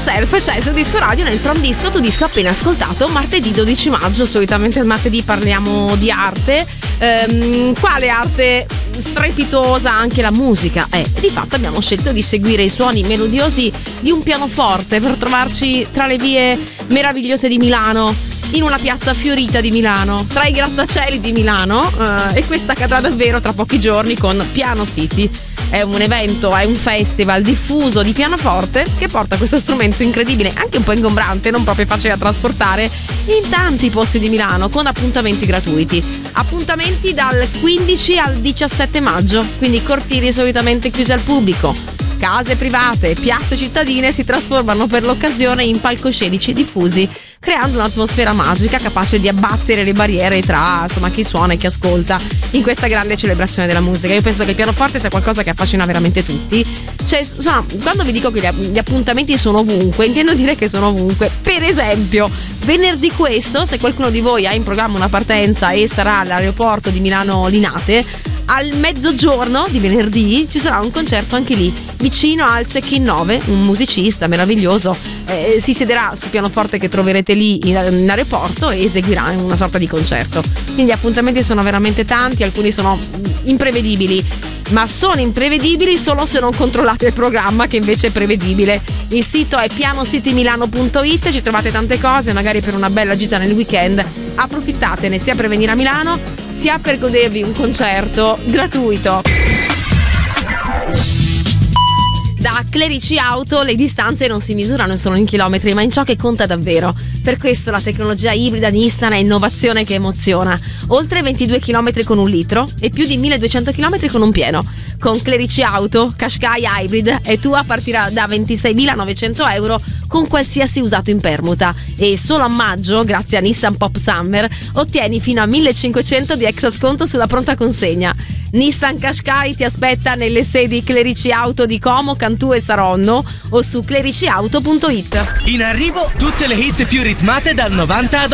Yourself c'è su Disco Radio nel From Disco to Disco appena ascoltato, martedì 12 maggio. Solitamente il martedì parliamo di arte. Quale arte? Strepitosa anche la musica. Di fatto abbiamo scelto di seguire i suoni melodiosi di un pianoforte per trovarci tra le vie meravigliose di Milano, in una piazza fiorita di Milano, tra i grattacieli di Milano, e questa accadrà davvero tra pochi giorni con Piano City. È un evento, è un festival diffuso di pianoforte che porta questo strumento incredibile, anche un po' ingombrante, non proprio facile da trasportare, in tanti posti di Milano con appuntamenti gratuiti. Appuntamenti dal 15 al 17 maggio, quindi cortili solitamente chiusi al pubblico. Case private, piazze cittadine si trasformano per l'occasione in palcoscenici diffusi, creando un'atmosfera magica capace di abbattere le barriere tra chi suona e chi ascolta in questa grande celebrazione della musica. Io penso che il pianoforte sia qualcosa che affascina veramente tutti. Quando vi dico che gli appuntamenti sono ovunque, intendo dire che sono ovunque. Per esempio, venerdì questo, se qualcuno di voi ha in programma una partenza e sarà all'aeroporto di Milano Linate, al mezzogiorno di venerdì ci sarà un concerto anche lì, vicino al Check-in 9, un musicista meraviglioso si siederà sul pianoforte che troverete lì in aeroporto e eseguirà una sorta di concerto. Quindi gli appuntamenti sono veramente tanti, alcuni sono imprevedibili, ma sono imprevedibili solo se non controllate il programma, che invece è prevedibile. Il sito è pianocitymilano.it, ci trovate tante cose, magari per una bella gita nel weekend. Approfittatene sia per venire a Milano sia per godervi un concerto gratuito. Da Clerici Auto le distanze non si misurano solo in chilometri, ma in ciò che conta davvero. Per questo la tecnologia ibrida Nissan è innovazione che emoziona. Oltre 22 km con un litro e più di 1200 km con un pieno. Con Clerici Auto, Qashqai Hybrid è tua a partire da 26.900 euro con qualsiasi usato in permuta. E solo a maggio, grazie a Nissan Pop Summer, ottieni fino a 1.500 di extra sconto sulla pronta consegna. Nissan Qashqai ti aspetta nelle sedi Clerici Auto di Como, Cantù e Saronno o su clericiauto.it. In arrivo tutte le hit più ritmate dal 90 ad